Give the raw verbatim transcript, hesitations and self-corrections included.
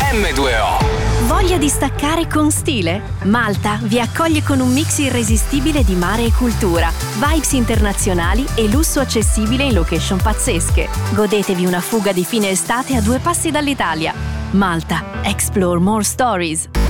emme due o. Voglia di staccare con stile? Malta vi accoglie con un mix irresistibile di mare e cultura, vibes internazionali e lusso accessibile in location pazzesche. Godetevi una fuga di fine estate a due passi dall'Italia. Malta, explore more stories.